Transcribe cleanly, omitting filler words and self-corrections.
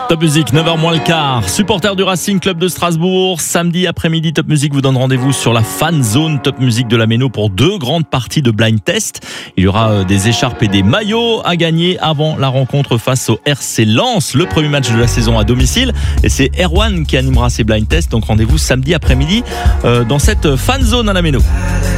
Top Music, 9h moins le quart. Supporter du Racing Club de Strasbourg. Samedi après-midi, Top Music vous donne rendez-vous sur la fan zone Top Music de la Méno pour 2 grandes parties de blind test. Il y aura des écharpes et des maillots à gagner avant la rencontre face au RC Lens, le premier match de la saison à domicile. Et c'est Erwan qui animera ces blind tests. Donc rendez-vous samedi après-midi dans cette fan zone à la Méno.